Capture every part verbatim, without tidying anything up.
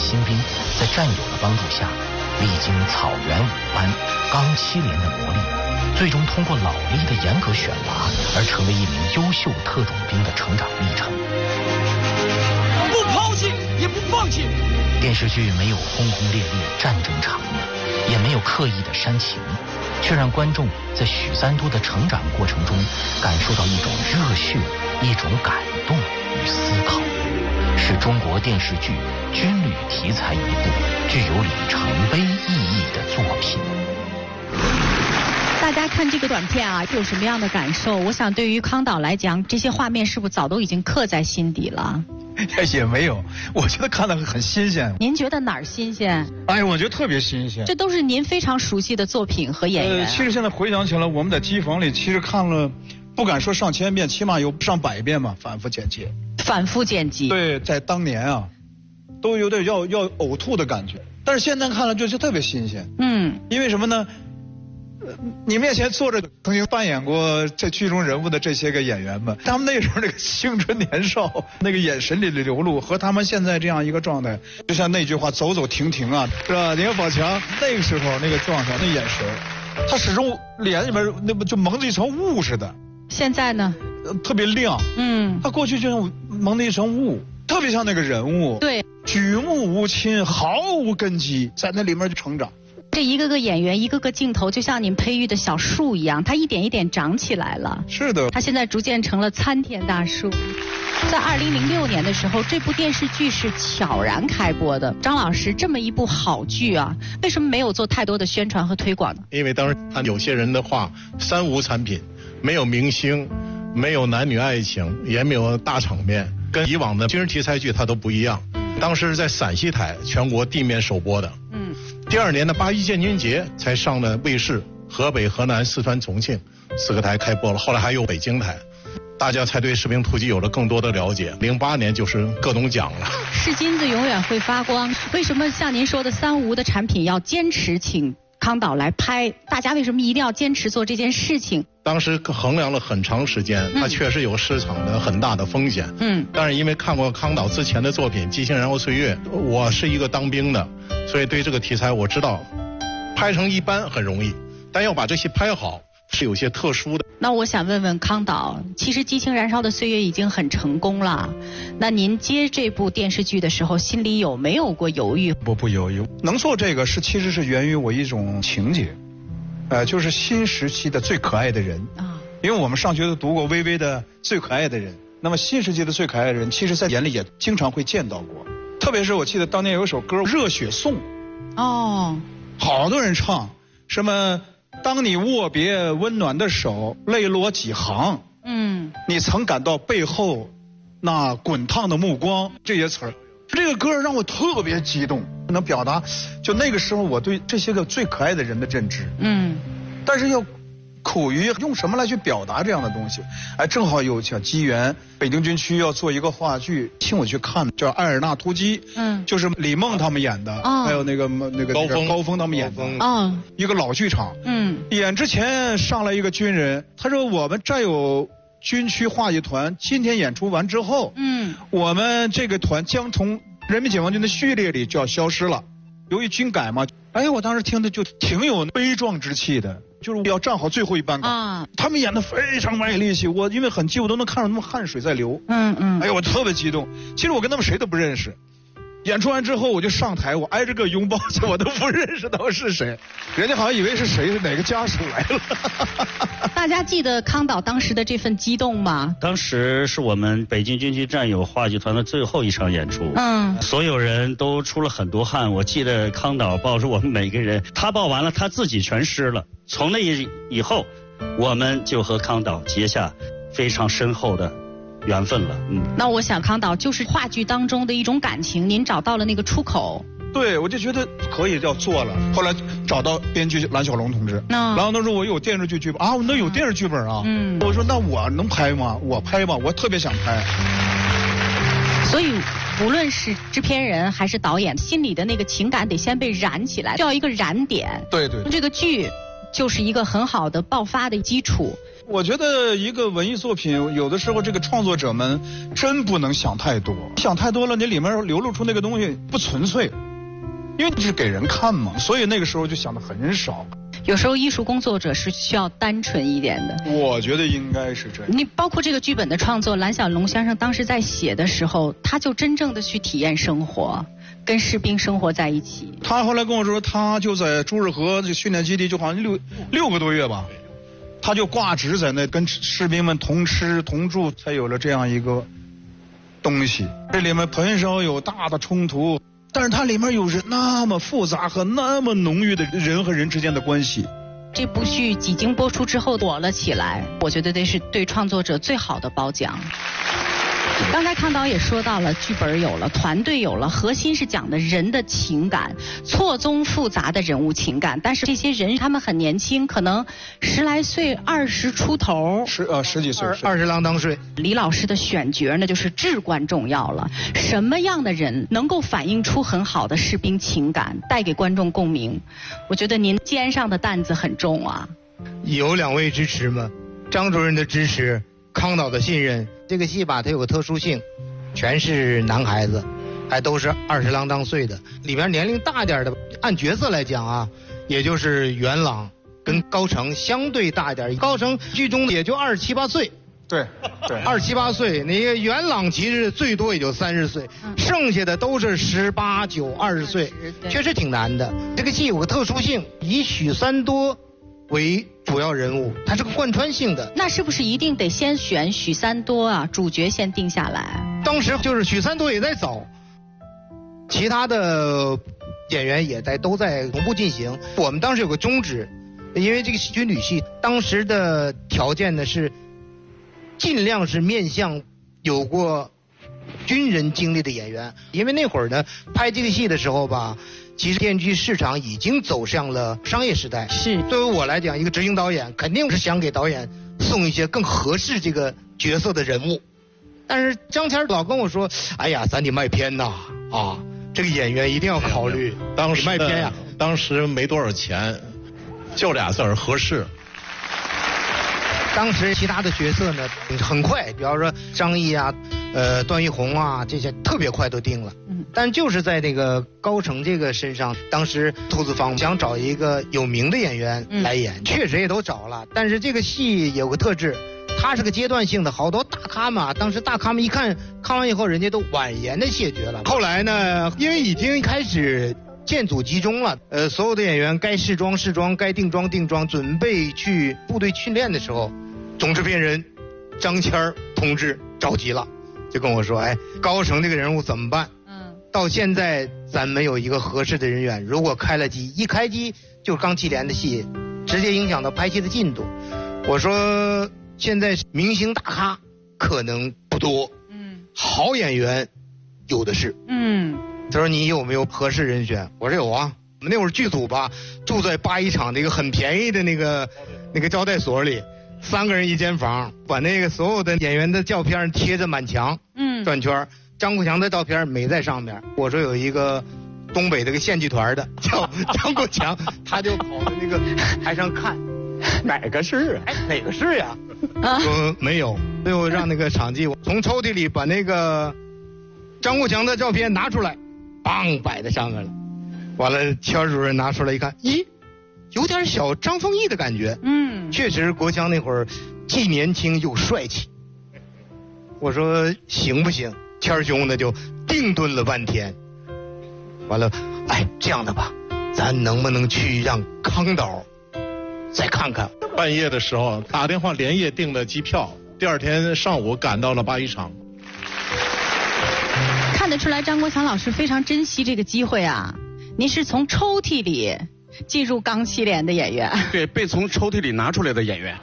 新兵，在战友的帮助下，历经草原五班、钢七连的磨砺，最终通过老力的严格选拔，而成为一名优秀特种兵的成长历程。 不抛弃，也不放弃。 电视剧没有轰轰烈烈战争场面，也没有刻意的煽情，却让观众在许三多的成长过程中感受到一种热血、一种感动与思考，是中国电视剧军旅题材一部具有里程碑意义的作品。 大家看这个短片啊，有什么样的感受？我想对于康导来讲，这些画面是不是早都已经刻在心底了？ 也没有，我觉得看得很新鲜。 您觉得哪儿新鲜？ 哎，我觉得特别新鲜。 这都是您非常熟悉的作品和演员、啊。 呃，其实现在回想起来，我们在机房里其实看了，不敢说上千遍，起码有上百遍吧，反复剪辑。 反复剪辑。 对，在当年啊，都有点要要呕吐的感觉。但是现在看了就是特别新鲜。 嗯。 因为什么呢？你面前坐着曾经扮演过这剧中人物的这些个演员们，他们那时候那个青春年少，那个眼神里的流露，和他们现在这样一个状态，就像那句话走走停停啊，是吧？你看宝强那个时候那个状态，那眼神，他始终脸里面那不就蒙着一层雾似的。 现在呢？ 呃、特别亮。嗯。他过去就像蒙着一层雾，特别像那个人物。 对。 举目无亲，毫无根基，在那里面就成长。 这一个个演员，一个个镜头，就像您培育的小树一样，它一点一点长起来了。 是的， 它现在逐渐成了参天大树。在二零零六年的时候，这部电视剧是悄然开播的。张老师，这么一部好剧啊，为什么没有做太多的宣传和推广呢？ 因为当时按有些人的话，三无产品，没有明星，没有男女爱情，也没有大场面，跟以往的军事题材剧它都不一样。当时在陕西台全国地面首播的。嗯。第二年的八一建军节才上了卫视，河北、河南、四川、重庆四个台开播了，后来还有北京台，大家才对士兵突击有了更多的了解。零八年就是各种奖了。 是金子永远会发光。为什么像您说的三无的产品要坚持请康导来拍？大家为什么一定要坚持做这件事情？ 当时衡量了很长时间，它确实有市场的很大的风险。嗯，但是因为看过康导之前的作品《激情燃烧岁月》，我是一个当兵的，所以对这个题材我知道，拍成一般很容易，但要把这戏拍好是有些特殊的。 那我想问问康导，其实《激情燃烧的岁月》已经很成功了，那您接这部电视剧的时候，心里有没有过犹豫？ 不不犹豫，能做这个是其实是源于我一种情节。呃，就是新时期的最可爱的人啊，因为我们上学都读过薇薇的最可爱的人，那么新时期的最可爱的人，其实在眼里也经常会见到过。特别是我记得当年有一首歌《热血颂》，哦，好多人唱，什么当你握别温暖的手，泪落几行，嗯，你曾感到背后那滚烫的目光，这些词儿。这个歌让我特别激动，能表达就那个时候我对这些个最可爱的人的认知。嗯，但是要苦于用什么来去表达这样的东西。哎，正好有小机缘，北京军区要做一个话剧，请我去看，叫《艾尔纳突击》。嗯，就是李梦他们演的，哦、还有那个那个高峰高峰他们演的。啊，一个老剧场。嗯，演之前上来一个军人，他说我们战友军区话剧团今天演出完之后，嗯，我们这个团将从人民解放军的序列里就要消失了。由于军改嘛，哎，我当时听的就挺有悲壮之气的，就是要站好最后一班岗。啊，他们演的非常卖力气，我因为很激，我都能看到他们汗水在流。嗯嗯，哎呦，我特别激动。其实我跟他们谁都不认识。演出完之后我就上台，我挨着个拥抱去，我都不认识他们是谁，人家好像以为是谁是哪个家属来了。 大家记得康导当时的这份激动吗？ 当时是我们北京军区战友话剧团的最后一场演出，嗯，所有人都出了很多汗。我记得康导抱着我们每个人，他抱完了他自己全湿了。从那以后，我们就和康导结下非常深厚的缘分了。嗯， 那我想康导就是话剧当中的一种感情，您找到了那个出口。 对，我就觉得可以要做了。后来找到编剧蓝小龙同志，然后他说我有电视剧剧本啊，我那有电视剧本啊。嗯，我说那我能拍吗？我拍吧，我特别想拍。 所以无论是制片人还是导演，心里的那个情感得先被燃起来，需要一个燃点。 对对， 这个剧就是一个很好的爆发的基础。 我觉得一个文艺作品，有的时候这个创作者们真不能想太多，想太多了，你里面流露出那个东西不纯粹，因为你是给人看嘛，所以那个时候就想的很少。 有时候艺术工作者是需要单纯一点的。 我觉得应该是这样。 你包括这个剧本的创作，蓝小龙先生当时在写的时候，他就真正的去体验生活，跟士兵生活在一起。 他后来跟我说，他就在朱日和这训练基地，就好像六六个多月吧，他就挂职在那，跟士兵们同吃同住，才有了这样一个东西。这里面很少有大的冲突，但是它里面有人那么复杂和那么浓郁的人和人之间的关系。 这部剧几经播出之后火了起来，我觉得这是对创作者最好的褒奖。刚才康导也说到了，剧本有了，团队有了，核心是讲的人的情感，错综复杂的人物情感。但是这些人他们很年轻，可能十来岁、二十出头， 十呃十几岁， 二十郎当岁。 李老师的选角呢，就是至关重要了。什么样的人能够反映出很好的士兵情感，带给观众共鸣？我觉得您肩上的担子很重啊。 有两位支持吗？张主任的支持，康导的信任。这个戏吧，它有个特殊性，全是男孩子，还都是二十郎当岁的。里边年龄大点的，按角色来讲啊，也就是元朗跟高成相对大一点。高成剧中也就二十七八岁， 对对， 二十七八岁。那个元朗其实最多也就三十岁，剩下的都是十八九、二十岁，确实挺难的。这个戏有个特殊性，以许三多为主要人物，它是个贯穿性的。 那是不是一定得先选许三多啊？主角先定下来。 当时就是许三多也在找，其他的演员也在都在同步进行。我们当时有个宗旨，因为这个军旅戏当时的条件呢是尽量是面向有过军人经历的演员，因为那会儿呢拍这个戏的时候吧，其实电视剧市场已经走向了商业时代。 是， 对于我来讲，一个执行导演肯定是想给导演送一些更合适这个角色的人物。但是张天老跟我说：“哎呀，咱得卖片呐，啊，这个演员一定要考虑。” 当时卖片呀， 当时没多少钱，就俩字儿合适。 当时其他的角色呢，很快，比方说张译啊、呃段奕宏啊这些，特别快都定了。嗯。但就是在那个高成这个身上，当时投资方想找一个有名的演员来演，嗯、确实也都找了。但是这个戏有个特质，它是个阶段性的，好多大咖们啊，当时大咖们一看看完以后，人家都婉言的谢绝了。后来呢，因为已经开始建组集中了，呃，所有的演员该试装试装，该定妆定妆，准备去部队训练的时候，总制片人张谦儿同志着急了，就跟我说：“哎，高成这个人物怎么办？嗯，到现在咱没有一个合适的人员，如果开了机，一开机就刚七连的戏，直接影响到拍戏的进度。”我说：“现在明星大咖可能不多，嗯，好演员有的是，嗯。”他说：“你有没有合适人选？”我说：“有啊。我们那会儿剧组吧，住在八一厂那个很便宜的那个那个招待所里，三个人一间房，把那个所有的演员的照片贴着满墙，嗯，转圈。张国强的照片没在上面。我说有一个东北这个县剧团的叫张国强，他就跑到那个台上看，哪个是啊？哎，哪个是呀？说没有。最后让那个场记从抽屉里把那个张国强的照片拿出来，梆摆在上面了。完了，谦主任拿出来一看，咦，有点小张丰毅的感觉。嗯，确实国强那会儿既年轻又帅气。我说行不行？谦兄呢就定顿了半天。完了，哎，这样的吧，咱能不能去让康导再看看？ 半夜的时候打电话连夜订了机票，第二天上午赶到了八一厂。 看得出来，张国强老师非常珍惜这个机会啊！您是从抽屉里进入钢七连的演员， 对，被从抽屉里拿出来的演员。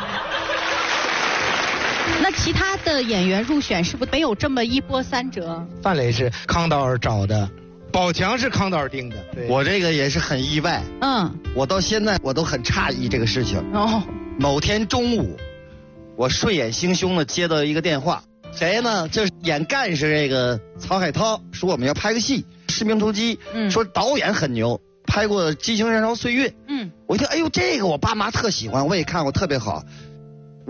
那其他的演员入选是不是没有这么一波三折？ 范磊是康导尔找的，宝强是康导尔定的。 我这个也是很意外，嗯，我到现在我都很诧异这个事情。哦，某天中午，我睡眼惺忪的接到一个电话。谁呢？就是演干事这个曹海涛，说我们要拍个戏《士兵突击》，嗯，说导演很牛，拍过《激情燃烧岁月》，嗯，我一听，哎呦，这个我爸妈特喜欢，我也看过，特别好。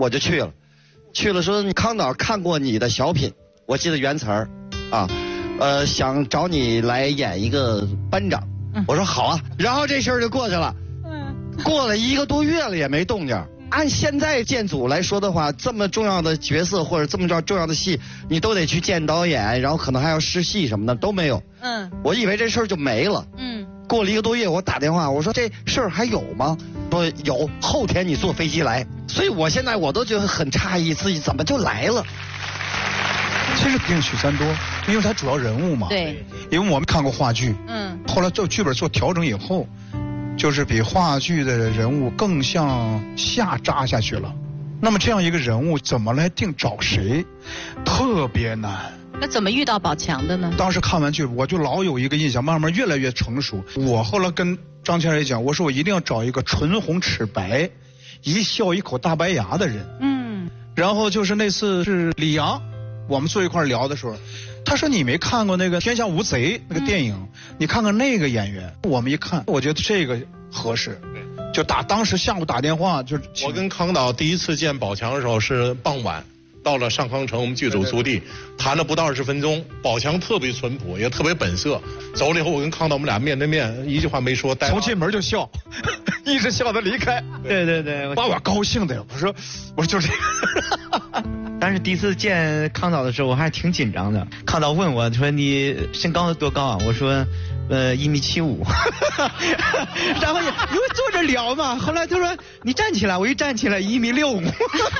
我就去了，去了说康导看过你的小品，我记得原词儿，啊，呃，想找你来演一个班长。我说好啊，然后这事儿就过去了。过了一个多月了也没动静。按现在建组来说的话，这么重要的角色或者这么重重要的戏，你都得去见导演，然后可能还要试戏什么的都没有。嗯，我以为这事儿就没了。嗯，过了一个多月，我打电话，我说这事儿还有吗？说有，后天你坐飞机来。所以我现在我都觉得很诧异，自己怎么就来了。 其实定许三多，因为他主要人物嘛。 对。 因为我们看过话剧，嗯，后来做剧本做调整以后。就是比话剧的人物更向下扎下去了，那么这样一个人物怎么来定找谁，特别难。 那怎么遇到宝强的呢？ 当时看完剧我就老有一个印象，慢慢越来越成熟。我后来跟张千也讲，我说我一定要找一个唇红齿白，一笑一口大白牙的人。嗯。然后就是那次是李阳，我们坐一块聊的时候。他说你没看过那个《天下无贼》那个电影，嗯、你看看那个演员。我们一看，我觉得这个合适，就打当时下午打电话就。 我跟康导第一次见宝强的时候是傍晚，到了上康城我们剧组租地，谈了不到二十分钟。宝强特别淳朴，也特别本色。走了以后，我跟康导我们俩面对面，一句话没说， 从进门就笑，一直笑到离开。 对对对， 把我高兴的，我说我说就这个。 但是第一次见康导的时候，我还挺紧张的。康导问我说：“你身高多高啊？”我说：“呃，一米七五。”然后因为坐着聊嘛，后来他说：“你站起来。”我一站起来，一米六五。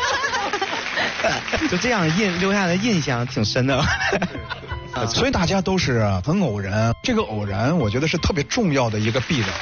就这样印留下的印象挺深的。 所以大家都是很偶然，这个偶然我觉得是特别重要的一个必然。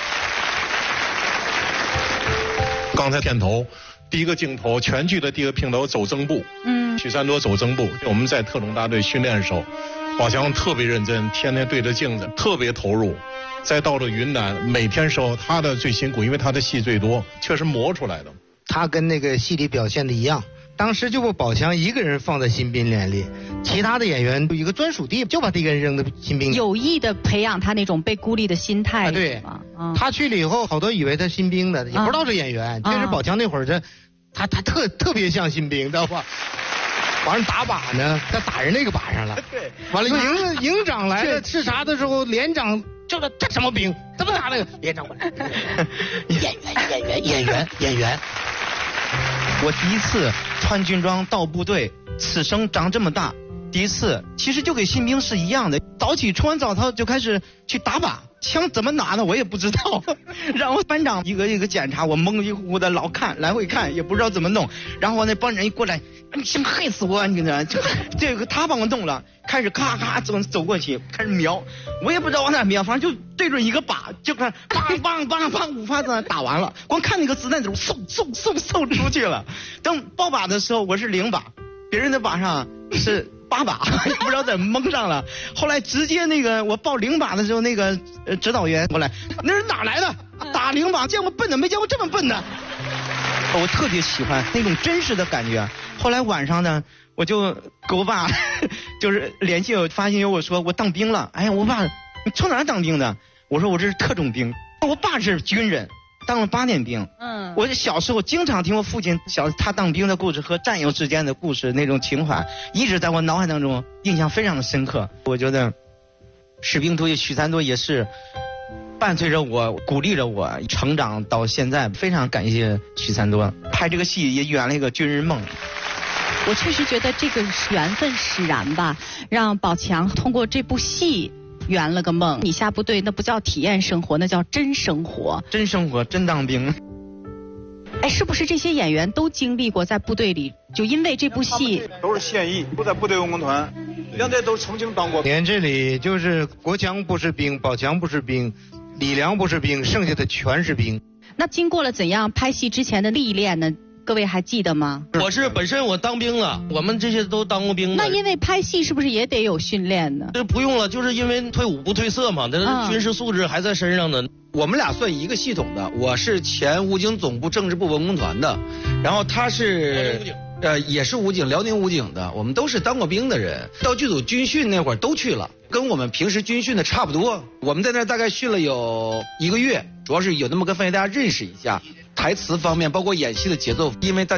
刚才片头。第一个镜头，全剧的第一个镜头走正步。嗯，许三多走正步。我们在特种大队训练的时候，宝强特别认真，天天对着镜子，特别投入。再到了云南，每天时候他的最辛苦，因为他的戏最多，确实磨出来的。 他跟那个戏里表现的一样，当时就把宝强一个人放在新兵连里，其他的演员有一个专属地，就把这个人扔到新兵。 有意的培养他那种被孤立的心态。 啊，对，嗯、他去了以后，好多以为他新兵的，也不知道是演员。其实宝强那会儿这。他他特特别像新兵，知道吧？完了打靶呢，他打人那个靶上了。对。完了营营长来了视察的时候，连长这个这什么兵？怎么打那个？连长过来。演员演员演员演员。我第一次穿军装到部队，此生长这么大，第一次，其实就跟新兵是一样的。早起穿完早操就开始去打靶。枪怎么拿的我也不知道，然后班长一个一个检查，我蒙里糊糊的老看来回看，也不知道怎么弄。然后我那班长一过来，你想害死我啊你呢？这个他帮我弄了，开始咔咔走走过去，开始瞄，我也不知道往哪瞄，反正就对准一个靶，就看梆梆梆梆五发子打完了，光看那个子弹就嗖嗖嗖嗖出去了。等爆靶的时候我是零靶，别人的靶上是。八把也不知道怎么蒙上了，后来直接那个我报零把的时候，那个呃指导员过来，那是哪来的？打零把见过笨的，没见过这么笨的。我特别喜欢那种真实的感觉。后来晚上呢，我就给我爸就是联系我，发信息我说我当兵了。哎呀，我爸你从哪儿当兵的？我说我这是特种兵。我爸是军人。当了八年兵，嗯，我小时候经常听我父亲小他当兵的故事和战友之间的故事，那种情怀一直在我脑海当中印象非常的深刻。我觉得《士兵突击》许三多也是伴随着我、鼓励着我成长到现在，非常感谢许三多拍这个戏也圆了一个军人梦。 我确实觉得这个缘分使然吧，让宝强通过这部戏。圆了个梦，你下部队那不叫体验生活，那叫真生活。 真生活，真当兵。 哎，是不是这些演员都经历过在部队里？就因为这部戏都是现役，都在部队文工团，两代都曾经当过。 连这里就是国强不是兵，宝强不是兵，李良不是兵，剩下的全是兵。 那经过了怎样拍戏之前的历练呢？各位还记得吗？ 我是本身我当兵了，我们这些都当过兵的。 那因为拍戏是不是也得有训练呢？ 这不用了，就是因为退伍不褪色嘛，那军事素质还在身上呢。嗯、 我们俩算一个系统的，我是前武警总部政治部文工团的，然后他是呃也是武警辽宁武警的，我们都是当过兵的人。到剧组军训那会儿都去了，跟我们平时军训的差不多。我们在那儿大概训了有一个月，主要是有那么个氛围，大家认识一下。台词方面，包括演戏的节奏，因为大家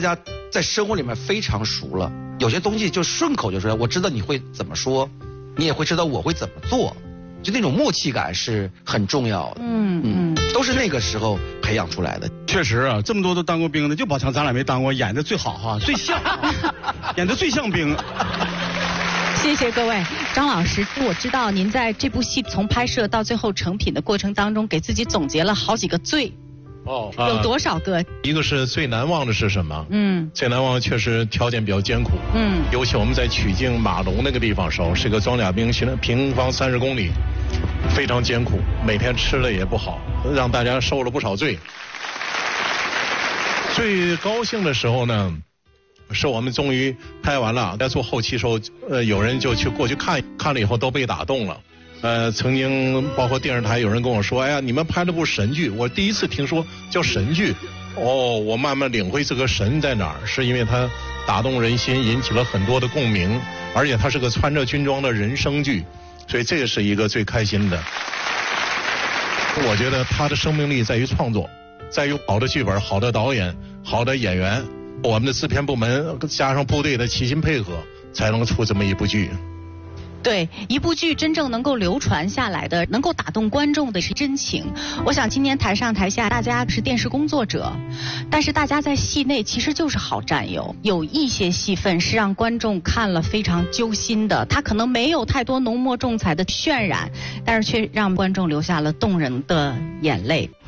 在生活里面非常熟了，有些东西就顺口就说，我知道你会怎么说，你也会知道我会怎么做，就那种默契感是很重要的。嗯嗯，都是那个时候培养出来的。 确实啊，这么多都当过兵的，就宝强咱俩没当过，演的最好哈，最像，演的最像兵。 谢谢各位，张老师，我知道您在这部戏从拍摄到最后成品的过程当中，给自己总结了好几个最。哦，有多少个？ 一个是最难忘的是什么？嗯，最难忘的确实条件比较艰苦。嗯，尤其我们在曲靖马龙那个地方时候，是个装甲兵，平方三十公里，非常艰苦，每天吃的也不好，让大家受了不少罪。最高兴的时候呢，是我们终于拍完了，在做后期时候，呃，有人就去过去看，看了以后都被打动了。呃，曾经包括电视台有人跟我说，哎呀，你们拍了部神剧，我第一次听说叫神剧。哦，我慢慢领会这个神在哪儿，是因为它打动人心，引起了很多的共鸣，而且它是个穿着军装的人生剧，所以这个是一个最开心的。我觉得它的生命力在于创作，在于好的剧本、好的导演、好的演员，我们的制片部门加上部队的齐心配合，才能出这么一部剧。 对，一部剧真正能够流传下来的，能够打动观众的是真情。我想今天台上台下大家是电视工作者，但是大家在戏内其实就是好战友。有一些戏份是让观众看了非常揪心的，它可能没有太多浓墨重彩的渲染，但是却让观众留下了动人的眼泪。